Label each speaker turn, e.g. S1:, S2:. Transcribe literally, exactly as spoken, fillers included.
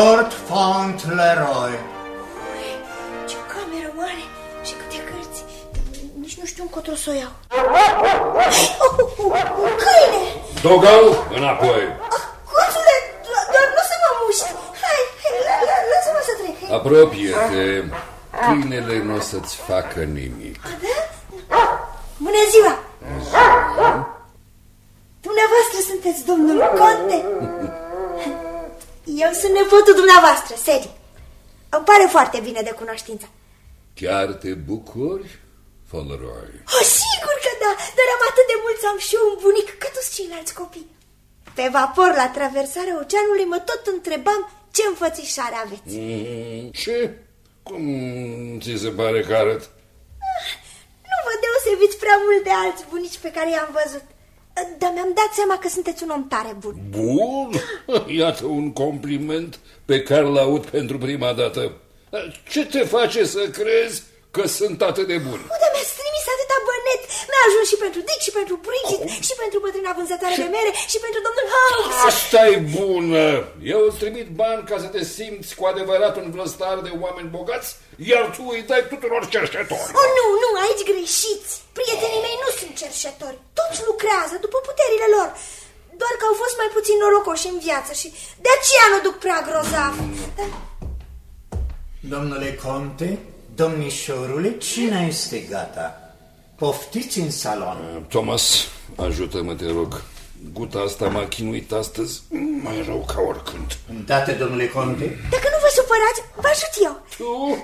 S1: Lord Fauntleroy.
S2: Ce cameră mare și câte cărți. Nici nu știu încotro să o iau. Un câine!
S3: Dogal, înapoi!
S2: Conțule, doar nu să mă muști. Hai, lasă-mă să trec.
S3: Apropie-te. Câinele nu o să-ți facă nimic.
S2: Da? Bună ziua! Dumneavoastră sunteți domnul Conte? Eu sunt nepotul dumneavoastră, Cedric. Îmi pare foarte bine de cunoștință.
S3: Chiar te bucuri, Fauntleroy?
S2: Oh, sigur că da, dar am atât de mult să am și eu un bunic ca toți ceilalți copii. Pe vapor, la traversarea oceanului, mă tot întrebam ce înfățișare aveți.
S3: Mm, ce? Cum ți se pare că arăt?
S2: Nu vă deosebiți prea mult de alți bunici pe care i-am văzut. Dar mi-am dat seama că sunteți un om tare bun.
S3: Bun? Iată un compliment pe care l-aud pentru prima dată. Ce te face să crezi că sunt atât de bun?
S2: O, dar mi-ați trimis atâta bănet. Mi-a ajuns și pentru Dick, și pentru Bridget, oh. și pentru bătrâna vânzătoare de mere, și pentru domnul House.
S3: Asta-i bună! Eu îți trimit bani ca să te simți cu adevărat un vlăstar de oameni bogați, iar tu îi dai tuturor cerșetori.
S2: Oh, nu, nu, aici greșiți. Prietenii mei nu sunt cerșetori. Toți lucrează după puterile lor. Doar că au fost mai puțin norocoși în viață și de aceea nu duc prea grozav. Dar...
S1: Domnule Conte, domnișorule, cina este gata. Poftiți în salon.
S3: Thomas, ajută-mă, te rog. Guta asta m-a chinuit astăzi mai rău ca oricând.
S1: Îndată, domnule Conte.
S2: Dacă nu vă supărați, vă ajut eu.
S3: Tu?